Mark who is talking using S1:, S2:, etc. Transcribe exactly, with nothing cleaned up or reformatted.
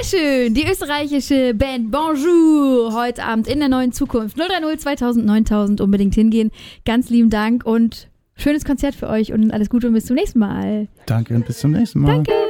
S1: Dankeschön. Die österreichische Band Bonjour heute Abend in der neuen Zukunft. null drei null zweitausend neuntausend unbedingt hingehen. Ganz lieben Dank und schönes Konzert für euch und alles Gute und bis zum nächsten Mal.
S2: Danke und bis zum nächsten Mal.
S1: Danke.